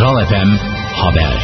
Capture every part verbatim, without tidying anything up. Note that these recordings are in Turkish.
Kral F M Haber.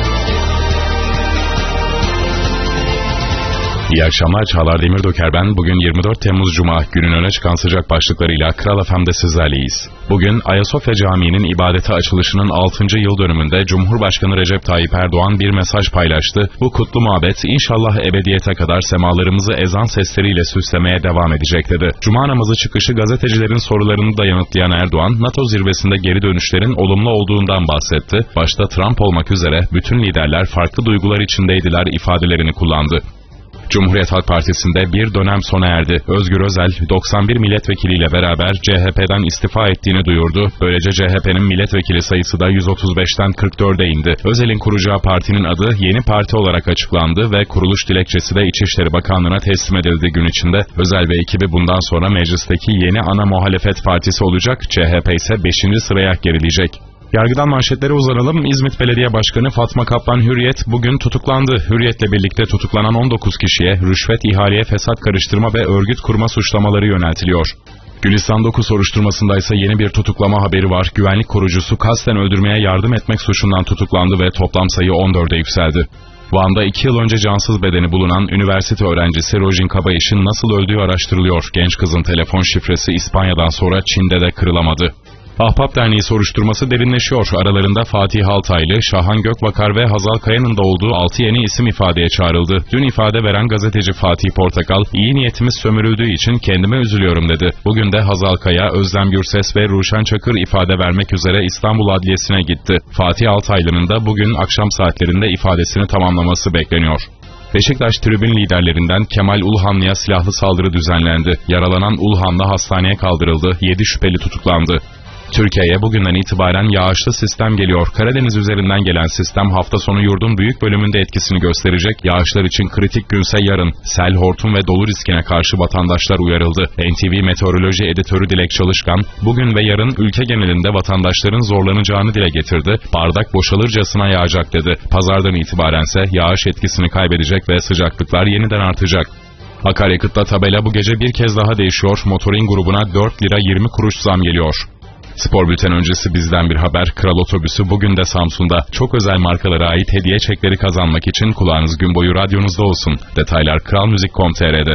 İyi akşamlar, Çağlar Demirdöker ben. Bugün yirmi dört Temmuz Cuma, günün öne çıkan sıcak başlıklarıyla Kral F M'de sizlerleyiz. Bugün Ayasofya Camii'nin ibadete açılışının altıncı yıl dönümünde Cumhurbaşkanı Recep Tayyip Erdoğan bir mesaj paylaştı. Bu kutlu mabet inşallah ebediyete kadar semalarımızı ezan sesleriyle süslemeye devam edecek dedi. Cuma namazı çıkışı gazetecilerin sorularını da yanıtlayan Erdoğan, NATO zirvesinde geri dönüşlerin olumlu olduğundan bahsetti. Başta Trump olmak üzere bütün liderler farklı duygular içindeydiler ifadelerini kullandı. Cumhuriyet Halk Partisi'nde bir dönem sona erdi. Özgür Özel, doksan bir milletvekiliyle beraber C H P'den istifa ettiğini duyurdu. Böylece C H P'nin milletvekili sayısı da yüz otuz beşten kırk dörde indi. Özel'in kuracağı partinin adı Yeni Parti olarak açıklandı ve kuruluş dilekçesi de İçişleri Bakanlığı'na teslim edildi gün içinde. Özel ve ekibi bundan sonra meclisteki yeni ana muhalefet partisi olacak. C H P ise beşinci sıraya gerileyecek. Yargıdan manşetlere uzanalım. İzmit Belediye Başkanı Fatma Kaplan Hürriyet bugün tutuklandı. Hürriyet'le birlikte tutuklanan on dokuz kişiye rüşvet, ihaleye, fesat karıştırma ve örgüt kurma suçlamaları yöneltiliyor. Gülistan dokuz soruşturmasında ise yeni bir tutuklama haberi var. Güvenlik korucusu kasten öldürmeye yardım etmek suçundan tutuklandı ve toplam sayı on dörde yükseldi. Van'da iki yıl önce cansız bedeni bulunan üniversite öğrencisi Rojin Kabayiş'in nasıl öldüğü araştırılıyor. Genç kızın telefon şifresi İspanya'dan sonra Çin'de de kırılamadı. Ahbap Derneği soruşturması derinleşiyor. Aralarında Fatih Altaylı, Şahan Gökbakar ve Hazal Kaya'nın da olduğu altı yeni isim ifadeye çağrıldı. Dün ifade veren gazeteci Fatih Portakal, iyi niyetimiz sömürüldüğü için kendime üzülüyorum dedi. Bugün de Hazal Kaya, Özlem Gürses ve Ruşen Çakır ifade vermek üzere İstanbul Adliyesi'ne gitti. Fatih Altaylı'nın da bugün akşam saatlerinde ifadesini tamamlaması bekleniyor. Beşiktaş tribün liderlerinden Kemal Ulhanlı'ya silahlı saldırı düzenlendi. Yaralanan Ulhanlı hastaneye kaldırıldı. yedi şüpheli tutuklandı. Türkiye'ye bugünden itibaren yağışlı sistem geliyor. Karadeniz üzerinden gelen sistem hafta sonu yurdun büyük bölümünde etkisini gösterecek. Yağışlar için kritik günse yarın. Sel, hortum ve dolu riskine karşı vatandaşlar uyarıldı. N T V Meteoroloji Editörü Dilek Çalışkan, bugün ve yarın ülke genelinde vatandaşların zorlanacağını dile getirdi. Bardak boşalırcasına yağacak dedi. Pazardan itibarense yağış etkisini kaybedecek ve sıcaklıklar yeniden artacak. Akaryakıtta tabela bu gece bir kez daha değişiyor. Motorin grubuna dört lira yirmi kuruş zam geliyor. Spor bülten öncesi bizden bir haber. Kral Otobüsü bugün de Samsun'da. Çok özel markalara ait hediye çekleri kazanmak için kulağınız gün boyu radyonuzda olsun. Detaylar kral müzik nokta com nokta tr'de.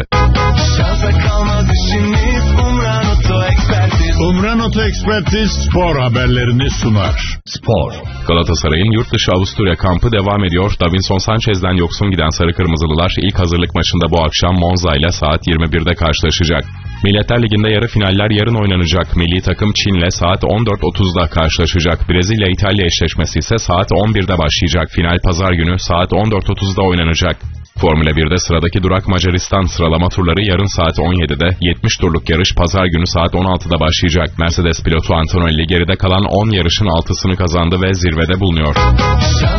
Umran Oto Ekspertiz spor haberlerini sunar. Spor. Galatasaray'ın yurt dışı Avusturya kampı devam ediyor. Davinson Sanchez'den yoksun giden Sarı Kırmızılılar ilk hazırlık maçında bu akşam Monza ile saat yirmi birde karşılaşacak. Milletler Ligi'nde yarı finaller yarın oynanacak. Milli takım Çin'le saat on dört otuzda karşılaşacak. Brezilya-İtalya eşleşmesi ise saat on birde başlayacak. Final pazar günü saat on dört otuzda oynanacak. Formula birde sıradaki durak Macaristan. Sıralama turları yarın saat on yedide, yetmiş turluk yarış pazar günü saat on altıda başlayacak. Mercedes pilotu Antonelli geride kalan on yarışın altısını kazandı ve zirvede bulunuyor.